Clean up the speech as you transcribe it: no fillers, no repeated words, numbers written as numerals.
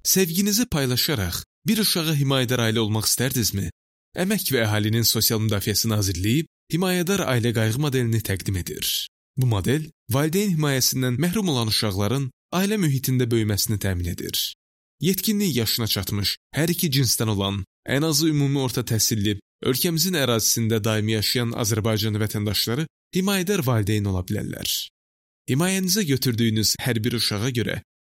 Sevginizi paylaşaraq bir uşağa himayədar ailə olmaq istərdinizmi? Əmək və Əhalinin Sosial Müdafiəsi Nazirliyi himayədar ailə qayğı modelini təqdim edir. Bu model valideyn himayəsindən məhrum olan uşaqların ailə mühitində böyüməsini təmin edir. Yetkinlik yaşına çatmış, hər iki cinsdən olan, ən azı ümumi orta təhsilli, ölkəmizin ərazisində daimi yaşayan Azərbaycan vətəndaşları himayədar valideyn ola bilərlər. Himayənizə götürdüyünüz hər bir uşağa görə